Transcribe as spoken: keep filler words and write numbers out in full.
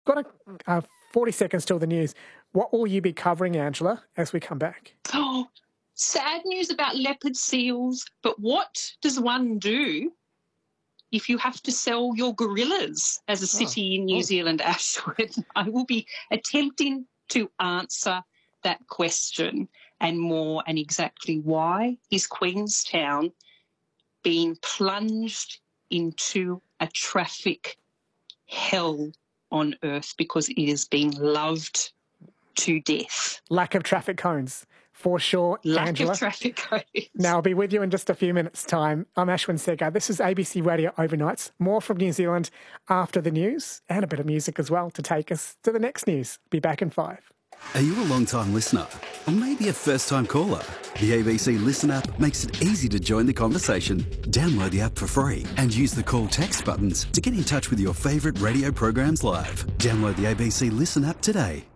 Got a, uh, forty seconds till the news. What will you be covering, Angela, as we come back? Oh, sad news about leopard seals, but what does one do if you have to sell your gorillas as a city oh. in New oh. Zealand, Ashwood? I will be attempting to answer that question and more, and exactly why is Queenstown being plunged into a traffic hell on earth because it is being loved to death. Lack of traffic cones, for sure, Lack Angela. of traffic cones. Now, I'll be with you in just a few minutes' time. I'm Ashwin Segar. This is A B C Radio Overnights. More from New Zealand after the news, and a bit of music as well to take us to the next news. Be back in five. Are you a long-time listener? Or maybe a first-time caller? The A B C Listen app makes it easy to join the conversation. Download the app for free and use the call text buttons to get in touch with your favourite radio programs live. Download the A B C Listen app today.